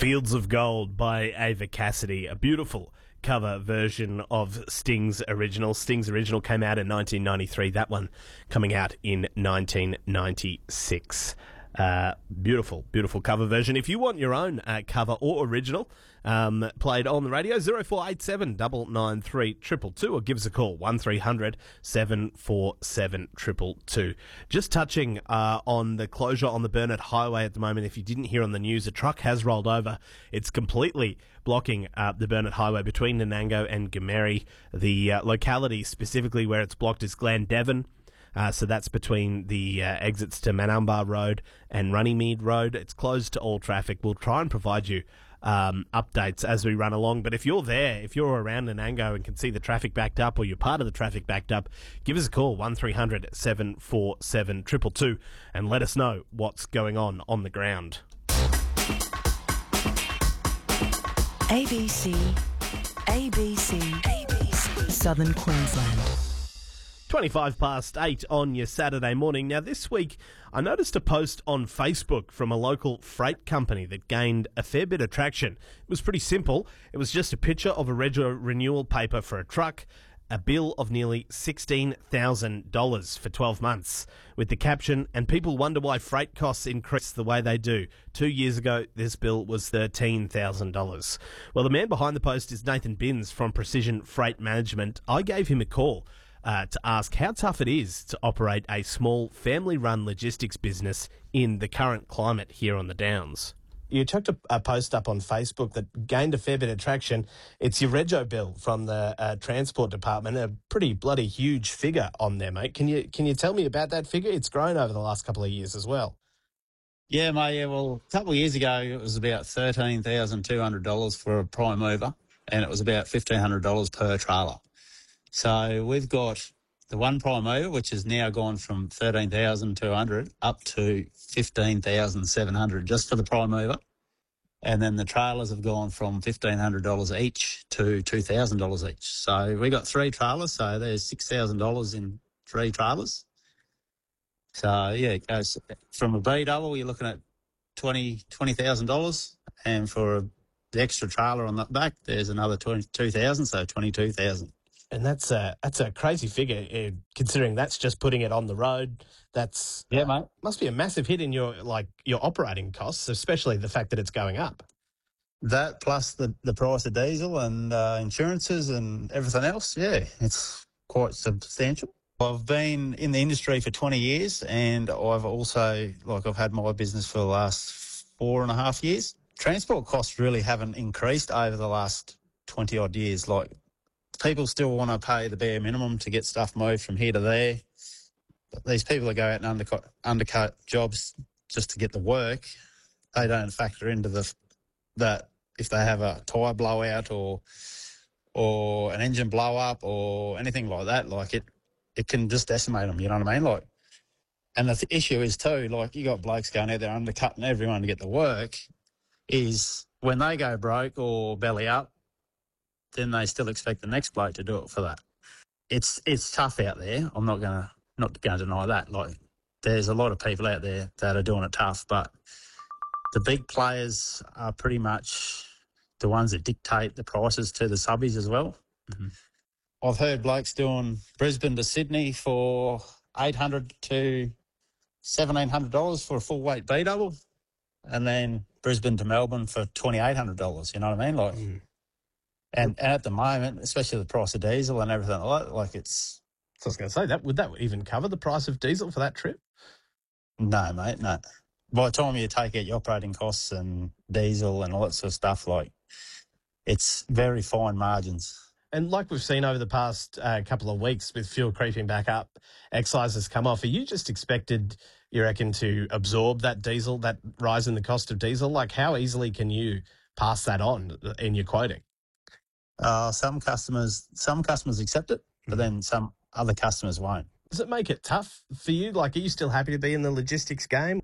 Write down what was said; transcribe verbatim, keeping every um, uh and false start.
Fields of Gold by Ava Cassidy, a beautiful cover version of Sting's original. Sting's original came out in nineteen ninety-three, that one coming out in nineteen ninety-six. Uh, beautiful, beautiful cover version. If you want your own uh, cover or original um, played on the radio, zero four eight seven nine nine three two two two, or give us a call, one three hundred seven four seven two two two. Just touching uh, on the closure on the Burnett Highway at the moment, if you didn't hear on the news, a truck has rolled over. It's completely blocking uh, the Burnett Highway between Nanango and Gameri. The uh, locality specifically where it's blocked is Glandevin. Uh, so that's between the uh, exits to Manumbar Road and Runnymede Road. It's closed to all traffic. We'll try and provide you um, updates as we run along. But if you're there, if you're around Nanango and can see the traffic backed up, or you're part of the traffic backed up, give us a call, one three hundred seven four seven two two two, and let us know what's going on on the ground. A B C, A B C, A B C, Southern Queensland. twenty-five past eight on your Saturday morning. Now, this week, I noticed a post on Facebook from a local freight company that gained a fair bit of traction. It was pretty simple. It was just a picture of a rego renewal paper for a truck, a bill of nearly sixteen thousand dollars for twelve months, with the caption, "And people wonder why freight costs increase the way they do. Two years ago, this bill was thirteen thousand dollars. Well, the man behind the post is Nathan Binns from Precision Freight Management. I gave him a call Uh, to ask how tough it is to operate a small family-run logistics business in the current climate here on the Downs. You chucked a, a post up on Facebook that gained a fair bit of traction. It's your rego bill from the uh, Transport Department, a pretty bloody huge figure on there, mate. Can you can you tell me about that figure? It's grown over the last couple of years as well. Yeah, mate, yeah, well, a couple of years ago, it was about thirteen thousand two hundred dollars for a prime mover, and it was about fifteen hundred dollars per trailer. So we've got the one prime mover, which has now gone from thirteen thousand two hundred dollars up to fifteen thousand seven hundred dollars just for the prime mover. And then the trailers have gone from fifteen hundred dollars each to two thousand dollars each. So we got three trailers, so there's six thousand dollars in three trailers. So, yeah, it goes from a B double, you're looking at twenty thousand dollars, and for a, the extra trailer on the back, there's another twenty-two thousand dollars, so twenty-two thousand dollars. And that's a that's a crazy figure, uh, considering that's just putting it on the road. That's yeah, mate. Must be a massive hit in your like your operating costs, especially the fact that it's going up. That plus the, the price of diesel and uh, insurances and everything else, yeah, it's quite substantial. I've been in the industry for twenty years, and I've also like I've had my business for the last four and a half years. Transport costs really haven't increased over the last twenty odd years. Like, people still want to pay the bare minimum to get stuff moved from here to there. But these people that go out and undercut, undercut jobs just to get the work, they don't factor into the that if they have a tyre blowout or or an engine blow up or anything like that, like it, it can just decimate them. You know what I mean? Like, and the th- issue is too, like you got blokes going out there undercutting everyone to get the work. Is when they go broke or belly up, then they still expect the next bloke to do it for that. It's it's tough out there. I'm not gonna not gonna deny that. Like, there's a lot of people out there that are doing it tough, but the big players are pretty much the ones that dictate the prices to the subbies as well. Mm-hmm. I've heard blokes doing Brisbane to Sydney for eight hundred to seventeen hundred dollars for a full weight B double, and then Brisbane to Melbourne for twenty eight hundred dollars. You know what I mean? Like. Mm. And, and at the moment, especially the price of diesel and everything like that, like it's... So I was going to say, that would that even cover the price of diesel for that trip? No, mate, no. By the time you take out your operating costs and diesel and all that sort of stuff, like, it's very fine margins. And like we've seen over the past uh, couple of weeks with fuel creeping back up, excise has come off. Are you just expected, you reckon, to absorb that diesel, that rise in the cost of diesel? Like, how easily can you pass that on in your quoting? Uh, some customers, some customers accept it, but then some other customers won't. Does it make it tough for you? Like, are you still happy to be in the logistics game?